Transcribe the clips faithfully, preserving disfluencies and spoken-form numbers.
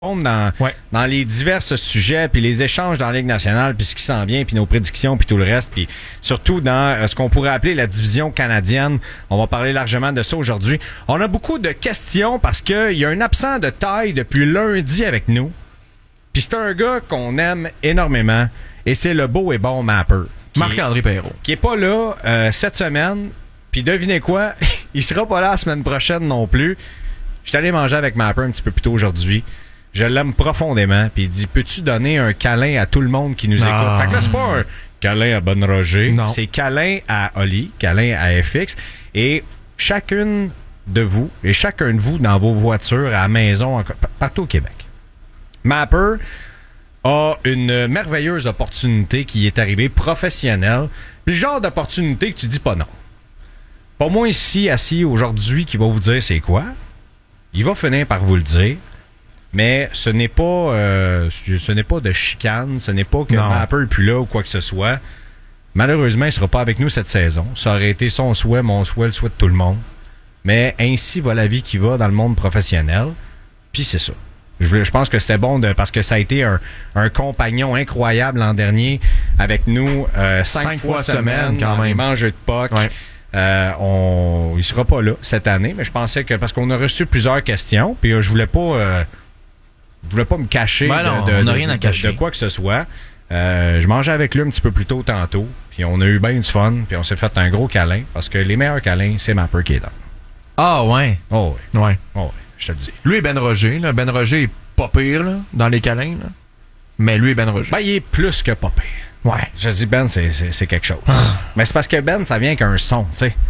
Dans, ouais. dans les divers sujets, puis les échanges dans la Ligue nationale, puis ce qui s'en vient, puis nos prédictions, puis tout le reste, puis surtout dans euh, ce qu'on pourrait appeler la division canadienne. On va parler largement de ça aujourd'hui. On a beaucoup de questions parce qu'il y a un absent de taille depuis lundi avec nous. Puis c'est un gars qu'on aime énormément, et c'est le beau et bon Mapper. Marc-André Perreault. Qui est pas là euh, cette semaine, puis devinez quoi? Il sera pas là la semaine prochaine non plus. J'étais allé manger avec Mapper un petit peu plus tôt aujourd'hui. Je l'aime profondément. Puis il dit, peux-tu donner un câlin à tout le monde qui nous ah. écoute? Fait que là, c'est pas un câlin à Ben Roger. Non. C'est câlin à Oli, câlin à F X. Et chacune de vous, et chacun de vous dans vos voitures, à la maison, partout au Québec. Mapper a une merveilleuse opportunité qui est arrivée, professionnelle. Puis le genre d'opportunité que tu dis pas non. Pas moi ici, assis aujourd'hui, qui va vous dire c'est quoi. Il va finir par vous le dire. Mais ce n'est pas euh, ce n'est pas de chicane, ce n'est pas que Mapper est plus là ou quoi que ce soit. Malheureusement, il ne sera pas avec nous cette saison. Ça aurait été son souhait, mon souhait, le souhait de tout le monde. Mais ainsi va la vie qui va dans le monde professionnel. Puis c'est ça. Je, je pense que c'était bon de, parce que ça a été un, un compagnon incroyable l'an dernier avec nous euh, cinq, cinq fois semaine quand même. Manger de puck. Ouais. Euh, on, il sera pas là cette année, mais je pensais que parce qu'on a reçu plusieurs questions, puis euh, je voulais pas, euh, je voulais pas me cacher ben non, de, de, on a de, rien à de, cacher. de quoi que ce soit. Euh, je mangeais avec lui un petit peu plus tôt tantôt, puis on a eu bien du fun, puis on s'est fait un gros câlin parce que les meilleurs câlins, c'est Mapper qui est là. Ah ouais. Oh oui. Ouais. Oh oui. Je te le dis. Lui et Ben Roger, là. Ben Roger est pas pire là, dans les câlins, là. Mais lui et Ben Roger. Ben il est plus que pas pire. Ouais. Je dis Ben, c'est, c'est, c'est quelque chose. Mais c'est parce que Ben, ça vient qu'un son, tu sais.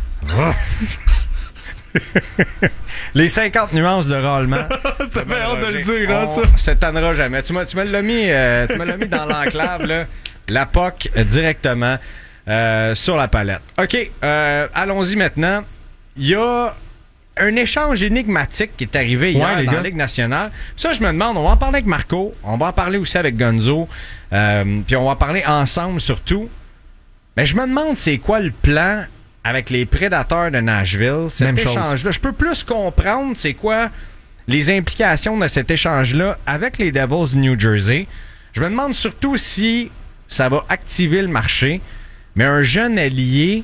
Les cinquante nuances de râlement. Ça fait hâte de le dire, hein, ça. On s'étonnera jamais. Tu, m'as, tu me l'as mis, euh, tu me l'as mis dans l'enclave, là. La P O C euh, directement euh, sur la palette. OK, euh, allons-y maintenant. Il y a un échange énigmatique qui est arrivé hier ouais, dans gars. la Ligue nationale. Ça, je me demande, on va en parler avec Marco, on va en parler aussi avec Gonzo, euh, puis on va en parler ensemble surtout. Mais je me demande c'est quoi le plan avec les Prédateurs de Nashville, cet Même échange-là. chose. Je peux plus comprendre c'est quoi les implications de cet échange-là avec les Devils de New Jersey. Je me demande surtout si ça va activer le marché, mais un jeune allié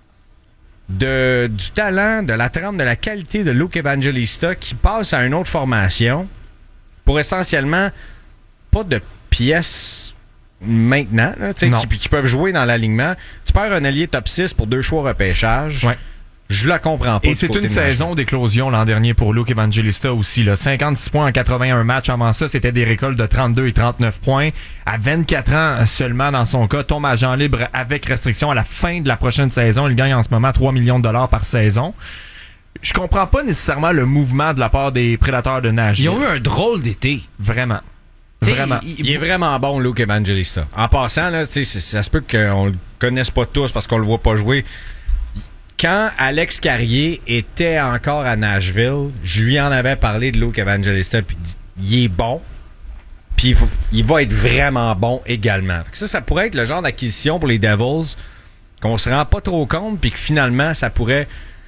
de, du talent, de la trempe, de la qualité de Luke Evangelista qui passe à une autre formation pour essentiellement pas de pièces maintenant, là, qui, qui peuvent jouer dans l'alignement. Tu perds un allié top six pour deux choix repêchage. Ouais. Je la comprends pas. Et c'est une saison d'éclosion l'an dernier pour Luke Evangelista aussi. Là. cinquante-six points en quatre-vingt-un matchs. Avant ça, c'était des récoltes de trente-deux et trente-neuf points. À vingt-quatre ans seulement dans son cas, tombe agent libre avec restriction à la fin de la prochaine saison. Il gagne en ce moment trois millions de dollars par saison. Je comprends pas nécessairement le mouvement de la part des Prédateurs de Nashville. Ils ont eu un drôle d'été. Vraiment. T'sais, Vraiment. Il, il est vraiment bon, Luke Evangelista. En passant, là, ça se peut qu'on le connaisse pas tous parce qu'on le voit pas jouer. Quand Alex Carrier était encore à Nashville, je lui en avais parlé de Luke Evangelista, puis il est bon, puis il, il va être vraiment bon également. Ça, ça pourrait être le genre d'acquisition pour les Devils qu'on se rend pas trop compte, puis que finalement, ça pourrait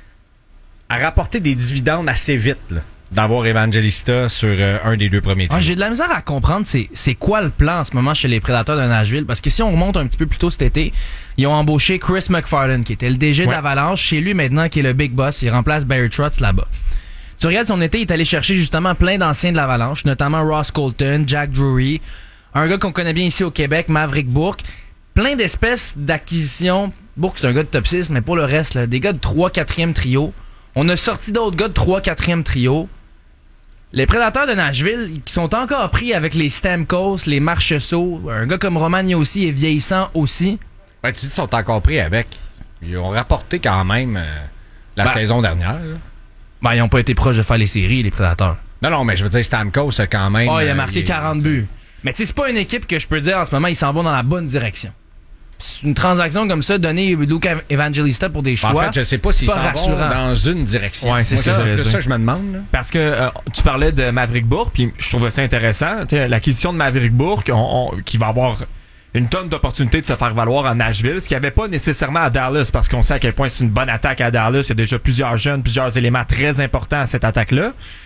rapporter des dividendes assez vite, là, d'avoir Evangelista sur euh, un des deux premiers tours. Ah, j'ai de la misère à comprendre c'est, c'est quoi le plan en ce moment chez les Prédateurs de Nashville, parce que si on remonte un petit peu plus tôt cet été, ils ont embauché Chris McFarland, qui était le D G ouais. d'Avalanche, chez lui maintenant qui est le Big Boss, il remplace Barry Trotz là-bas. Tu regardes son été, il est allé chercher justement plein d'anciens de l'Avalanche, notamment Ross Colton, Jack Drury, un gars qu'on connaît bien ici au Québec, Maverick Bourque, plein d'espèces d'acquisitions. Bourque, c'est un gars de top six, mais pour le reste, là, des gars de trois quatrième trio. On a sorti d'autres gars de trois quatrième trio. Les Prédateurs de Nashville, qui sont encore pris avec les Stamkos, les Marchessault, un gars comme Roman aussi est vieillissant aussi. Ben, tu dis qu'ils sont encore pris avec. Ils ont rapporté quand même euh, la ben, saison dernière. Là. Ben, ils n'ont pas été proches de faire les séries, les Prédateurs. Non, non, mais je veux dire, Stamkos a quand même... Oh, il a marqué euh, il quarante est... buts. Mais tu sais, c'est pas une équipe que je peux dire en ce moment, ils s'en vont dans la bonne direction. C'est une transaction comme ça, donner Luke Evangelista pour des choix. En fait, je sais pas s'ils s'en rassurant. vont dans une direction. Ouais, c'est Moi, ça. C'est plus ça que je me demande. Là. Parce que euh, tu parlais de Maverick Bourque, puis je trouvais ça intéressant. T'sais, l'acquisition de Maverick Bourque, on, on, qui va avoir une tonne d'opportunités de se faire valoir à Nashville, ce qu'il n'y avait pas nécessairement à Dallas, parce qu'on sait à quel point c'est une bonne attaque à Dallas. Il y a déjà plusieurs jeunes, plusieurs éléments très importants à cette attaque-là.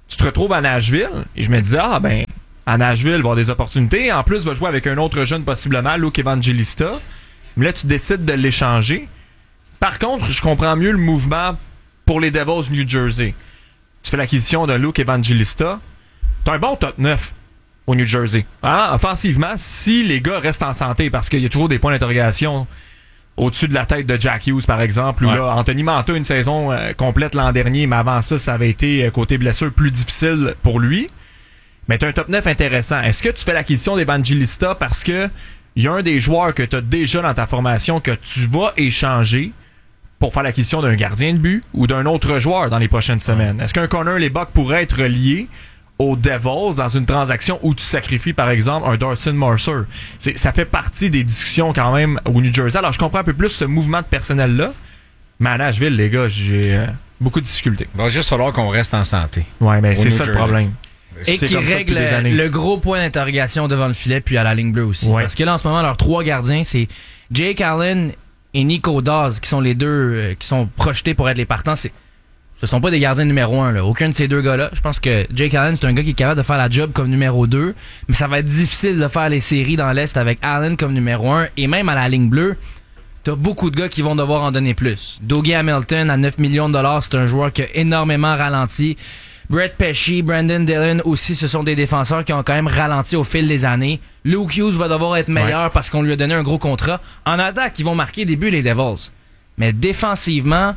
tu te retrouves à Nashville, et je me disais, ah ben, à Nashville, il va y avoir des opportunités. En plus, il va jouer avec un autre jeune possiblement, Luke Evangelista. Mais là, tu décides de l'échanger. Par contre, je comprends mieux le mouvement pour les Devils New Jersey. Tu fais l'acquisition d'un Luke Evangelista. T'as un bon top neuf au New Jersey. Hein? Offensivement, si les gars restent en santé, parce qu'il y a toujours des points d'interrogation au-dessus de la tête de Jack Hughes, par exemple, où ouais. là, Anthony Manta, une saison euh, complète l'an dernier, mais avant ça, ça avait été, euh, côté blessure, plus difficile pour lui. Mais t'as un top neuf intéressant. Est-ce que tu fais l'acquisition d'Evangelista parce que il y a un des joueurs que t'as déjà dans ta formation que tu vas échanger pour faire l'acquisition d'un gardien de but ou d'un autre joueur dans les prochaines semaines? Est-ce qu'un Connor Lebuck pourrait être lié aux Devils dans une transaction où tu sacrifies, par exemple, un Dawson Mercer? C'est, ça fait partie des discussions quand même au New Jersey. Alors, je comprends un peu plus ce mouvement de personnel-là. Mais à Nashville, les gars, j'ai euh, beaucoup de difficultés. Il va juste falloir qu'on reste en santé. Ouais, mais Au c'est New ça le Jersey. problème. Et C'est qui comme ça règle depuis des années. le gros point d'interrogation devant le filet puis à la ligne bleue aussi. Ouais. Parce que là, en ce moment, leurs trois gardiens, c'est Jake Allen et Nico Dawes qui sont les deux euh, qui sont projetés pour être les partants. C'est, ce sont pas des gardiens numéro un, là. Aucun de ces deux gars-là. Je pense que Jake Allen, c'est un gars qui est capable de faire la job comme numéro deux, mais ça va être difficile de faire les séries dans l'Est avec Allen comme numéro un. Et même à la ligne bleue, t'as beaucoup de gars qui vont devoir en donner plus. Dougie Hamilton, à neuf millions de dollars, c'est un joueur qui a énormément ralenti. Brett Pesci, Brandon Dillon aussi, ce sont des défenseurs qui ont quand même ralenti au fil des années. Luke Hughes va devoir être meilleur ouais. parce qu'on lui a donné un gros contrat. En attaque, ils vont marquer des buts, les Devils. Mais défensivement,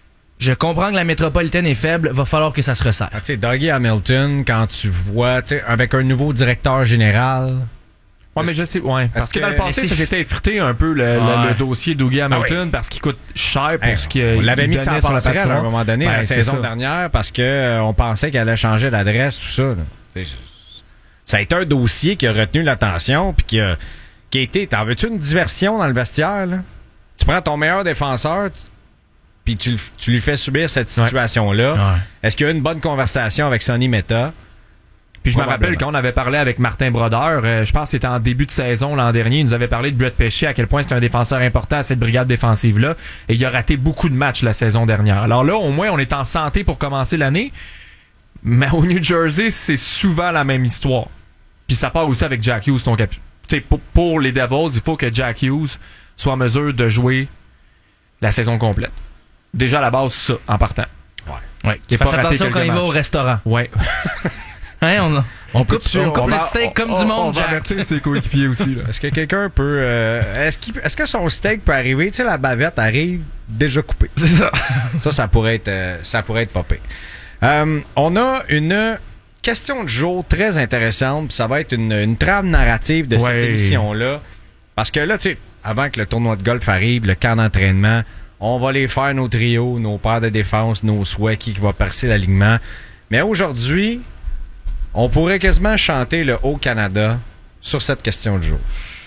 je comprends que la métropolitaine est faible, va falloir que ça se resserre. Ah, tu sais, Dougie Hamilton, quand tu vois, tu sais, avec un nouveau directeur général... Ouais, mais je sais, ouais. Parce que, que dans le passé, ça c'est... s'était effrité un peu le, le, ouais. le dossier Dougie Hamilton ah oui. parce qu'il coûte cher pour hey, ce qu'il on l'avait mis donnait sur la sur la passerelle à un patinoire. moment donné, Ben, la c'est saison ça. dernière, parce que euh, on pensait qu'elle allait changer d'adresse, tout ça. Là. Ça a été un dossier qui a retenu l'attention, puis qui a, qui a été... T'en veux-tu une diversion dans le vestiaire, là? Tu prends ton meilleur défenseur, puis tu, tu lui fais subir cette situation-là. Ouais. Est-ce qu'il y a eu une bonne conversation avec Sonny Meta? Puis je me rappelle quand on avait parlé avec Martin Brodeur, euh, je pense que c'était en début de saison l'an dernier, il nous avait parlé de Brett Pesci, à quel point c'était un défenseur important à cette brigade défensive-là, et il a raté beaucoup de matchs la saison dernière. Alors là, au moins, on est en santé pour commencer l'année, mais au New Jersey, c'est souvent la même histoire. Puis ça part aussi avec Jack Hughes, ton cap. Tu sais, pour, pour les Devils, il faut que Jack Hughes soit en mesure de jouer la saison complète. Déjà à la base, ça, en partant. Ouais. Ouais. Il Fasse pas raté attention quand quelques il va matchs. au restaurant. Ouais. Hein, on, on coupe, Peux-tu- on on coupe va- le steak comme on, du monde, on va Jack. avertir ses coéquipiers aussi, là. Est-ce que quelqu'un peut... euh, est-ce, qu'il, est-ce que son steak peut arriver? Tu sais, la bavette arrive déjà coupée. C'est ça. Ça, ça pourrait être, euh, ça pourrait être popé. Euh, on a une question de jour très intéressante. Puis ça va être une, une trame narrative de Ouais. cette émission-là. Parce que là, tu sais, avant que le tournoi de golf arrive, le camp d'entraînement, on va les faire nos trios, nos paires de défense, nos souhaits, qui va percer l'alignement. Mais aujourd'hui, on pourrait quasiment chanter le Haut-Canada sur cette question de jour.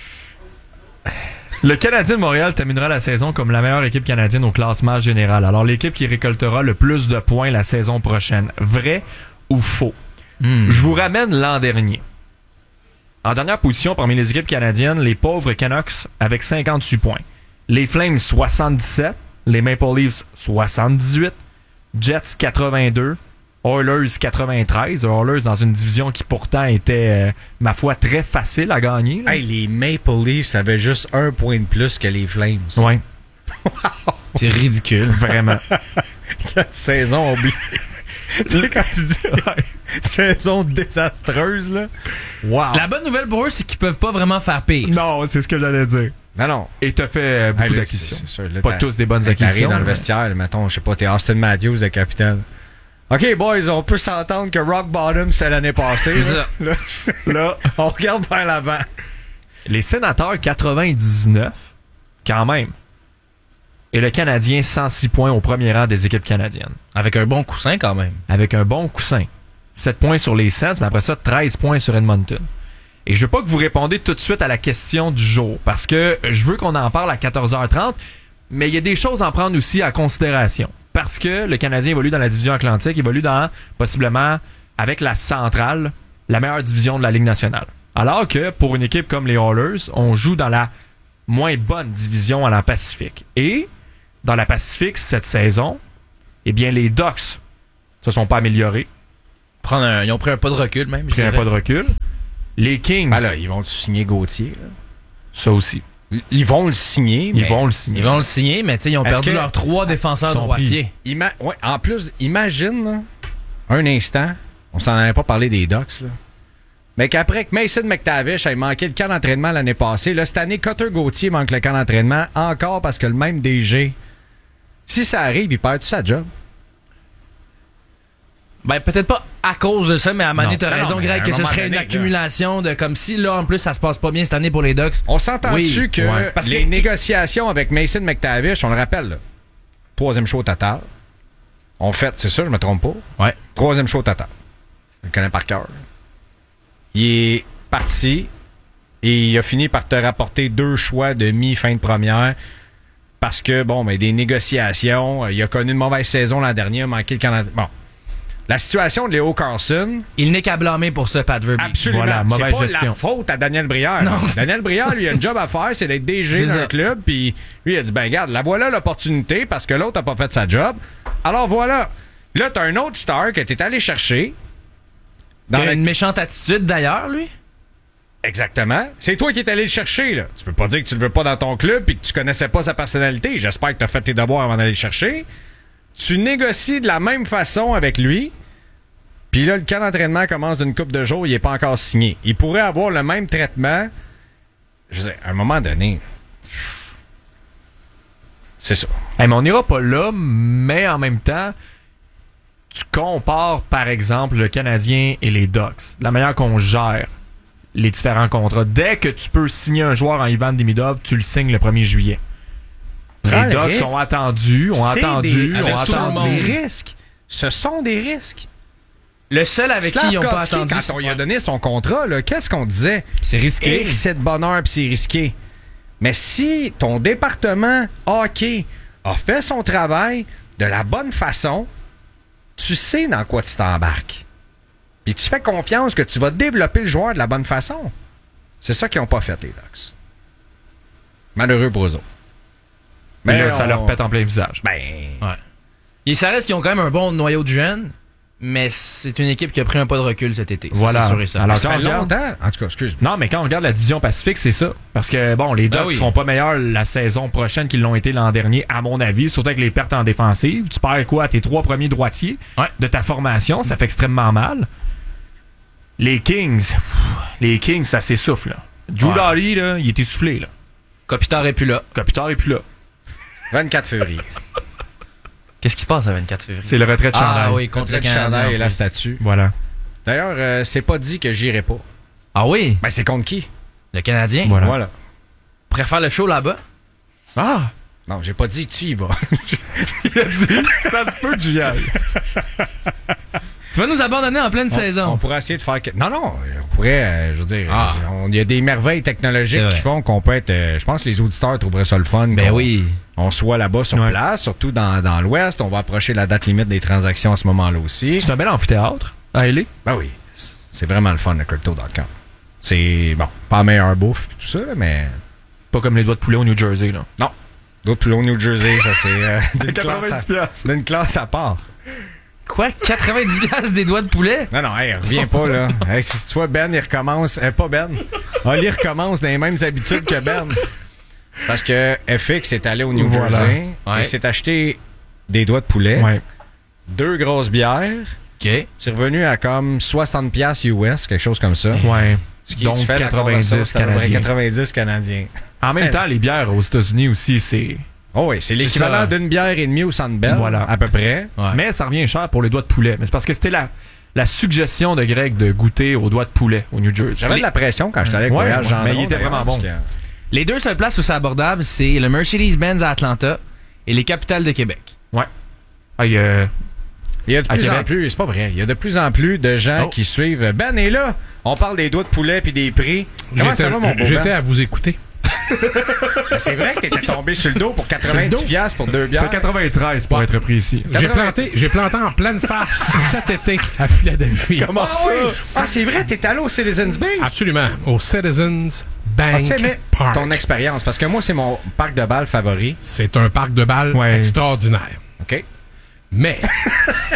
Le Canadien de Montréal terminera la saison comme la meilleure équipe canadienne au classement général. Alors, l'équipe qui récoltera le plus de points la saison prochaine. Vrai ou faux? Hmm. Je vous ramène l'an dernier. En dernière position parmi les équipes canadiennes, les pauvres Canucks avec cinquante-huit points. Les Flames, soixante-dix-sept. Les Maple Leafs, soixante-dix-huit. Jets, quatre-vingt-deux. Oilers, quatre-vingt-treize. Oilers dans une division qui pourtant était, euh, ma foi, très facile à gagner. là. Hey, les Maple Leafs avaient juste un point de plus que les Flames. Ouais, C'est ridicule. vraiment. Quelle saison oubliée. Tu sais, quand tu dis ouais, saison désastreuse, là. Wow. La bonne nouvelle pour eux, c'est qu'ils peuvent pas vraiment faire pire. Non, c'est ce que j'allais dire. Non, non. Et t'as fait euh, beaucoup Hey, là, d'acquisitions. c'est- c'est sûr, là, Pas t'as- tous des bonnes Hey, t'arrives acquisitions. dans le mais- vestiaire, là, mettons, je sais pas, t'es Austin Matthews, le capitaine. OK, boys, on peut s'entendre que Rock Bottom, c'était l'année passée. C'est là. Là, Là, on regarde vers l'avant. les Sénateurs, quatre-vingt-dix-neuf, quand même. Et le Canadien, cent six points au premier rang des équipes canadiennes. Avec un bon coussin quand même. Avec un bon coussin. sept points sur les Sens, mais après ça, treize points sur Edmonton. Et je veux pas que vous répondez tout de suite à la question du jour, parce que je veux qu'on en parle à quatorze heures trente, mais il y a des choses à en prendre aussi à considération. Parce que le Canadien évolue dans la division Atlantique, évolue dans, possiblement, avec la centrale, la meilleure division de la Ligue nationale. Alors que, pour une équipe comme les Oilers, on joue dans la moins bonne division à la Pacifique. Et, dans la Pacifique, cette saison, eh bien, les Ducks se sont pas améliorés. Prendre un, ils ont pris un pas de recul, même. Pris un pas de recul. Les Kings. Ben là, ils vont signer Gauthier. Là. Ça aussi. Ils vont le signer. Ils mais vont le signer. Ils vont le signer, mais tu sais, ils ont Est-ce perdu que- leurs trois défenseurs Sont droitiers. Ima- ouais, en plus, imagine, là, un instant, on s'en avait pas parlé des Ducks, là. Mais qu'après que Mason McTavish ait manqué le camp d'entraînement l'année passée, là, cette année, Cutter Gauthier manque le camp d'entraînement encore parce que le même D G, si ça arrive, il perd sa job. Ben, peut-être pas à cause de ça, mais à un moment donné, Non. t'as Non, raison, non, mais Greg, à un que ce moment serait donné, une accumulation de comme si, là, en plus, ça se passe pas bien cette année pour les Ducks. On s'entend-tu Oui, que ouais. Parce les que- négociations avec Mason McTavish, on le rappelle, là, troisième show total. On fait, c'est ça, je me trompe pas? Ouais. Troisième show total. Je le connais par cœur. Il est parti et il a fini par te rapporter deux choix de mi-fin de première parce que, bon, mais des négociations, il a connu une mauvaise saison l'an dernier, il a manqué le Canada. Bon. La situation de Léo Carlson, Il n'est qu'à blâmer pour ça, Pat Verbeek. absolument, Voilà, c'est mauvaise pas gestion. la faute à Daniel Brière. Non. Daniel Brière, lui, a un job à faire, c'est d'être D G C'est d'un ça. club, puis lui, il a dit, ben regarde, la voilà l'opportunité parce que l'autre a pas fait sa job. Alors voilà. Là, t'as un autre star que t'es allé chercher. Il Dans a la- une méchante attitude, d'ailleurs, lui. Exactement. C'est toi qui es allé le chercher, là. Tu peux pas dire que tu le veux pas dans ton club puis que tu connaissais pas sa personnalité. J'espère que t'as fait tes devoirs avant d'aller le chercher. Tu négocies de la même façon avec lui. Puis là, le camp d'entraînement commence d'une couple de jours, il est pas encore signé. Il pourrait avoir le même traitement. Je veux dire, à un moment donné, c'est ça. Hey, mais on n'ira pas là, mais en même temps, tu compares, par exemple, le Canadien et les Ducks. La manière qu'on gère les différents contrats. Dès que tu peux signer un joueur en Ivan Demidov, tu le signes le premier juillet. Prends Les le Ducks risque. ont attendu, ont C'est attendu, des, ont ce sont attendu. des risques. Ce sont des risques. Le seul avec qui ils n'ont pas Slavkovski, attendu. quand on lui a donné son contrat, là, qu'est-ce qu'on disait? C'est risqué. Et c'est de bonheur puis c'est risqué. Mais si ton département hockey a fait son travail de la bonne façon, tu sais dans quoi tu t'embarques. Puis tu fais confiance que tu vas développer le joueur de la bonne façon. C'est ça qu'ils n'ont pas fait, les Ducks. Malheureux pour eux autres. Mais là, ça on- leur pète en plein visage. Ben, Ouais. Et ça reste qu'ils ont quand même un bon noyau de jeunes, mais c'est une équipe qui a pris un pas de recul cet été. Ça, Voilà. C'est sûr et certain. Alors, ça quand fait on regarde- longtemps. En tout cas, excuse-moi. Non, mais quand on regarde la division Pacifique, c'est ça. Parce que, bon, les Ducks Ben oui. seront pas meilleurs la saison prochaine qu'ils l'ont été l'an dernier, à mon avis, surtout avec les pertes en défensive. Tu perds quoi à tes trois premiers droitiers Ouais. de ta formation, ça fait extrêmement mal. Les Kings, pff, les Kings, ça s'essouffle, là. Drew Ouais. Doughty, là, il est essoufflé, là. Kopitar est plus là. Kopitar est plus là. vingt-quatre février. Qu'est-ce qui se passe le vingt-quatre février? C'est le retrait de chandail. Ah oui, contre le Le Canadien. chandail et en la plus. statue. Voilà. D'ailleurs, euh, c'est pas dit que j'irai pas. Ah oui? Ben, c'est contre qui? Le Canadien? Voilà. Voilà. Préfère le show là-bas? Ah! Non, j'ai pas dit tu y vas. Il a dit, ça se peut que j'y aille. Tu vas nous abandonner en pleine On saison. pourrait essayer de faire... que- Non, non, on pourrait, euh, je veux dire, Ah. euh, on- il y a des merveilles technologiques C'est vrai. qui font qu'on peut être... euh, je pense que les auditeurs trouveraient ça le fun. Ben qu'on- oui. On soit là-bas sur Ouais. place, surtout dans, dans l'Ouest. On va approcher la date limite des transactions à ce moment-là aussi. C'est un bel amphithéâtre à L A. Ben oui, c'est vraiment le fun, le crypto point com. C'est, bon, pas la meilleure bouffe et tout ça, là, mais... Pas comme les doigts de poulet au New Jersey, là. Non. D'autres plus haut, New Jersey, ça c'est... euh, d'une classe quatre-vingt-dix à- piastres. d'une classe à part. Quoi? quatre-vingt-dix piastres des doigts de poulet? Non, non, hey, reviens pas, là. Hey, tu vois, Ben, il recommence... euh, pas Ben. Oli recommence dans les mêmes habitudes que Ben. Parce que F X est allé au New Voilà. Jersey Ouais. et s'est acheté des doigts de poulet, Ouais. deux grosses bières. OK. C'est revenu à comme soixante piastres U S, quelque chose comme ça. Ouais. Ce qui Donc, fait la quatre-vingt-dix conversion, c'est à peu près Canadiens. quatre-vingt-dix Canadiens. En même temps, les bières aux États-Unis aussi, c'est. Oh oui, c'est l'équivalent ça. d'une bière et demie au Centre Bell, Voilà. à peu près. Ouais. Mais ça revient cher pour les doigts de poulet. Mais c'est parce que c'était la, la suggestion de Greg de goûter aux doigts de poulet au New Jersey. J'avais de la pression quand j'étais allé avec Ouais, Voyage ouais, Gendron, mais il était d'ailleurs, vraiment parce bon. que- Les deux seules places où c'est abordable, c'est le Mercedes-Benz à Atlanta et les capitales de Québec. Ouais. Ah, il y a- Il y a de À plus en Québec. plus, c'est pas vrai, il y a de plus en plus de gens Oh. qui suivent. Ben est là, on parle des doigts de poulet puis des prix. Comment J'étais ça va, mon beau j'étais Ben? à vous écouter. Ben, c'est vrai que t'étais tombé sur le dos pour quatre-vingt-dix piastres pour deux bières. c'est quatre-vingt-treize pour Ouais. être précis. J'ai quatre-vingts. planté, j'ai planté en pleine face cet été à Philadelphie. Comment Ah oui! Ah, c'est vrai, t'es allé au Citizens Bank? Absolument. Au Citizens Ah, Bank tu sais, mais Park. ton expérience, parce que moi, c'est mon parc de balle favori. C'est un parc de balles Ouais. extraordinaire. OK? Mais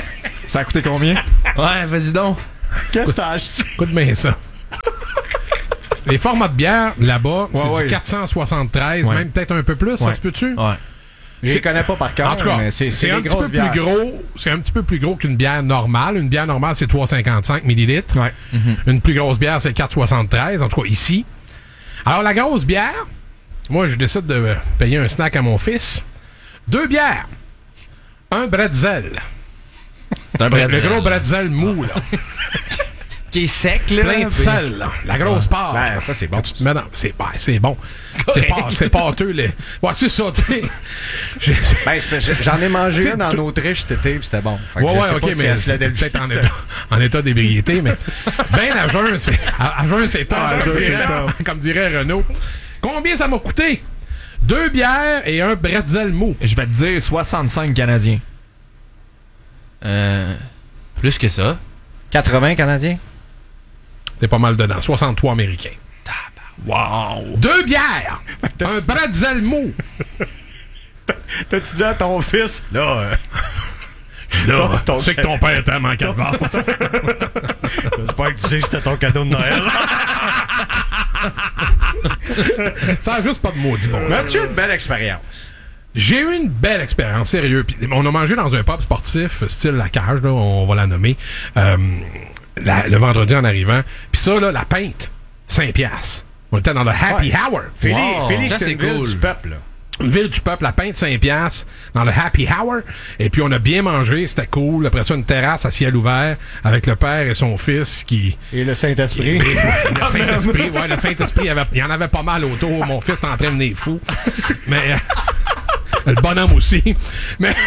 Ça a coûté combien? Ouais, vas-y donc. Qu'est-ce que t'as acheté? Écoute bien ça. Les formats de bière, là-bas, Ouais, c'est ouais. du quatre cent soixante-treize, Ouais. même peut-être un peu plus, ça Ouais. se peut-tu? Ouais. Je les connais pas par cœur, En tout cas, mais c'est, c'est c'est un des petit peu grosses plus bières. gros. C'est un petit peu plus gros qu'une bière normale. Une bière normale, c'est trois virgule cinquante-cinq millilitres. Ouais. Une plus grosse bière, c'est quatre virgule soixante-treize, en tout cas ici. Alors, la grosse bière, moi, je décide de euh, payer un snack à mon fils. Deux bières. Un bretzel. C'est un Le, bretzel. le gros bretzel mou, là. Qui est sec, là. Plein de puis- sel, là. La grosse pâte. Ben, ça, c'est bon. Tu te mets dans- c'est, ben, c'est bon. C'est, pas, c'est pâteux, les. Ouais, c'est ça, tu sais. J'ai- Ben, c'est parce que j'en ai mangé T'sais, une en tout- Autriche cet été, puis c'était bon. Fait que Ouais, je ouais, sais ok, pas si mais à c'est Philadelphie, peut-être en c'était- état, en état d'ébriété, mais ben à jeun, c'est, à, à jeun, c'est top, Ah, à comme, jeun, c'est dirait, top. comme dirait Renaud. Combien ça m'a coûté? Deux bières et un bretzel mou. Je vais te dire soixante-cinq Canadiens. Euh, plus que ça. quatre-vingts Canadiens? C'est pas mal dedans. soixante-trois américains. Wow! Deux bières! Un bretzel mou! T'as-tu dit à ton fils? Là, euh, Là, ton- tu sais que ton père t'aime en calvaire. j'espère que tu sais que c'était ton cadeau de Noël. Ça a juste pas de maudit bon Mais sens. tu as une belle expérience. J'ai eu une belle expérience, sérieux. Puis on a mangé dans un pub sportif, style La Cage, là, on va la nommer, euh, la- le vendredi en arrivant. Puis ça, là, la pinte, cinq piastres. On était dans le Happy Ouais. Hour. Philly, Wow, Philly, ça, c'est c'est une ville cool. du peuple, là. Une ville du peuple, la pinte cinq piastres, dans le Happy Hour. Et puis on a bien mangé, c'était cool. Après ça, une terrasse à ciel ouvert avec le père et son fils qui... Et le Saint-Esprit. Le Saint-Esprit, ouais, le Saint-Esprit, il y, avait- il y en avait pas mal autour. Mon fils était en train de venir fou. Mais... euh, le bonhomme aussi. Mais...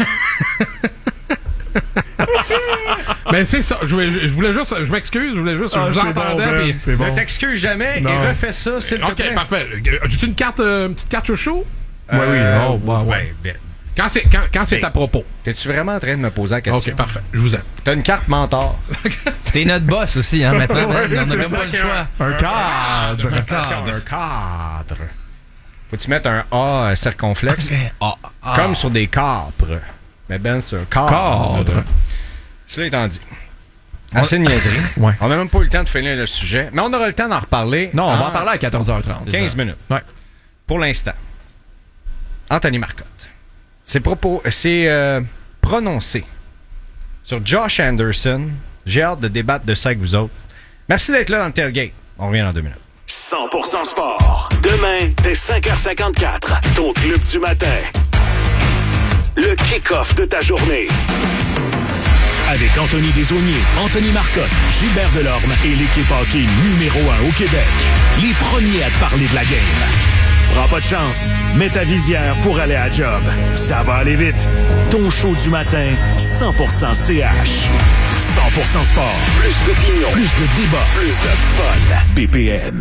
Mais c'est ça. Je voulais, je voulais juste... Je m'excuse, je voulais juste... Ah, je vous c'est bon, entendais. Ben, puis- c'est bon. Ne t'excuse jamais Non. et refais ça, s'il te OK, plaît. parfait. Euh, J'ai-tu une carte, euh, une petite carte chouchou? Euh, Ouais, oui, oh, ouais, ouais, ouais. ben, Quand c'est, quand, quand c'est Hey. à propos. T'es-tu vraiment en train de me poser la question? OK, parfait. Je vous aime. T'as une carte mentor. T'es notre boss aussi, hein, maintenant. hein. Ouais, On a c'est même ça pas le qu'il y a. choix. Un cadre! Attention, un cadre. Faut-tu mettre un A euh, circonflexe? Ah, ah. Comme sur des capres. Mais Ben, c'est un cadre. Cadre. Cela étant dit. Assez de niaiserie. Ouais. On n'a même pas eu le temps de finir le sujet, mais on aura le temps d'en reparler. Non, on va en en parler à quatorze heures trente. quinze minutes. Ouais. Pour l'instant. Anthony Marcotte. C'est propos, c'est euh, prononcé sur Josh Anderson. J'ai hâte de débattre de ça avec vous autres. Merci d'être là dans le tailgate. On revient dans deux minutes. cent pour cent sport. Demain, dès cinq heures cinquante-quatre, ton club du matin. Le kick-off de ta journée. Avec Anthony Desaulniers, Anthony Marcotte, Gilbert Delorme et l'équipe hockey numéro un au Québec. Les premiers à te parler de la game. Prends pas de chance. Mets ta visière pour aller à la job. Ça va aller vite. Ton show du matin, cent pour cent C H. cent pour cent sport. Plus d'opinion. Plus de débat. Plus de fun. B P M.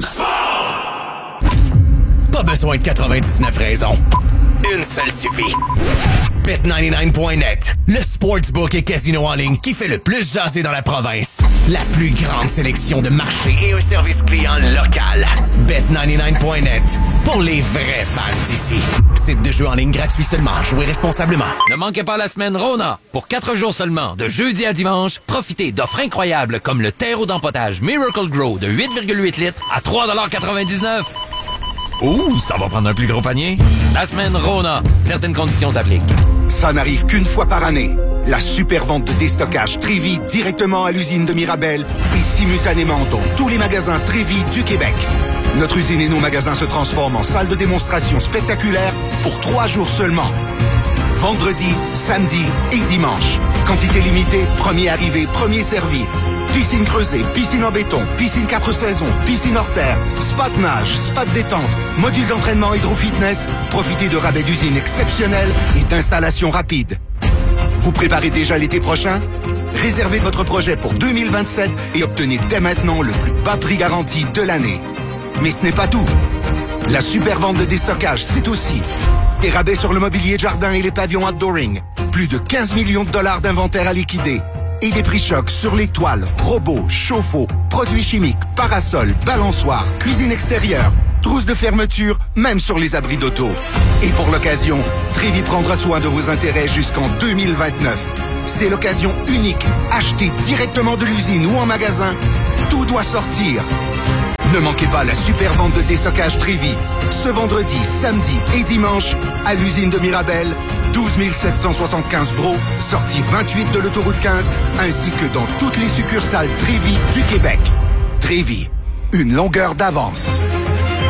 Pas besoin de quatre-vingt-dix-neuf raisons. Une seule suffit. bet quatre-vingt-dix-neuf point net, le sportsbook et casino en ligne qui fait le plus jaser dans la province. La plus grande sélection de marchés et un service client local. bet quatre-vingt-dix-neuf point net, pour les vrais fans d'ici. Site de jeu en ligne gratuit seulement. Jouez responsablement. Ne manquez pas la semaine Rona. Pour quatre jours seulement, de jeudi à dimanche, profitez d'offres incroyables comme le terreau d'empotage Miracle Grow de huit virgule huit litres à trois quatre-vingt-dix-neuf. Ouh, ça va prendre un plus gros panier. La semaine Rona. Certaines conditions s'appliquent. Ça n'arrive qu'une fois par année. La super vente de déstockage Trévi directement à l'usine de Mirabel et simultanément dans tous les magasins Trévi du Québec. Notre usine et nos magasins se transforment en salle de démonstration spectaculaire pour trois jours seulement. Vendredi, samedi et dimanche. Quantité limitée, premier arrivé, premier servi. Piscine creusée, piscine en béton, piscine quatre saisons, piscine hors terre, spa de nage, spa de détente, module d'entraînement hydro-fitness. Profitez de rabais d'usine exceptionnels et d'installations rapides. Vous préparez déjà l'été prochain? Réservez votre projet pour deux mille vingt-sept et obtenez dès maintenant le plus bas prix garanti de l'année. Mais ce n'est pas tout. La super vente de déstockage, c'est aussi des rabais sur le mobilier de jardin et les pavillons outdooring, plus de quinze millions de dollars d'inventaire à liquider et des prix chocs sur les toiles, robots, chauffe-eau, produits chimiques, parasols, balançoires, cuisine extérieure, trousses de fermeture, même sur les abris d'auto. Et pour l'occasion, Trévi prendra soin de vos intérêts jusqu'en deux mille vingt-neuf. C'est l'occasion unique. Achetez directement de l'usine ou en magasin. Tout doit sortir. Ne manquez pas la super vente de déstockage Trévi. Ce vendredi, samedi et dimanche, à l'usine de Mirabel, douze mille sept cent soixante-quinze Bro, sortie vingt-huit de l'autoroute quinze, ainsi que dans toutes les succursales Trévi du Québec. Trévi, une longueur d'avance.